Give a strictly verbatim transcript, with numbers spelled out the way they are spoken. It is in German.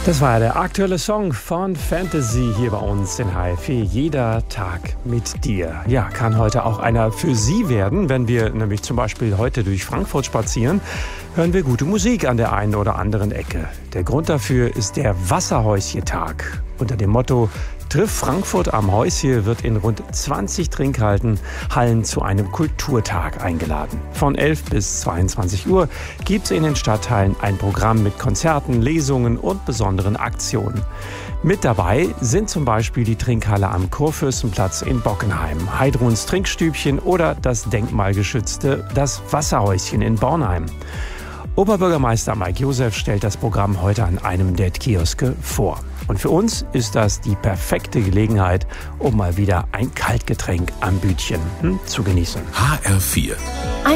Das war der aktuelle Song von Fantasy hier bei uns in H F E. Jeder Tag mit dir. Ja, kann heute auch einer für Sie werden. Wenn wir nämlich zum Beispiel heute durch Frankfurt spazieren, hören wir gute Musik an der einen oder anderen Ecke. Der Grund dafür ist der Wasserhäuschen-Tag. Unter dem Motto Triff Frankfurt am Häuschen wird in rund zwanzig Trinkhallen Hallen zu einem Kulturtag eingeladen. Von elf bis zweiundzwanzig Uhr gibt es in den Stadtteilen ein Programm mit Konzerten, Lesungen und besonderen Aktionen. Mit dabei sind zum Beispiel die Trinkhalle am Kurfürstenplatz in Bockenheim, Heidruns Trinkstübchen oder das denkmalgeschützte Das Wasserhäuschen in Bornheim. Oberbürgermeister Mike Josef stellt das Programm heute an einem der Kioske vor. Und für uns ist das die perfekte Gelegenheit, um mal wieder ein Kaltgetränk am Bütchen hm, zu genießen. H R vier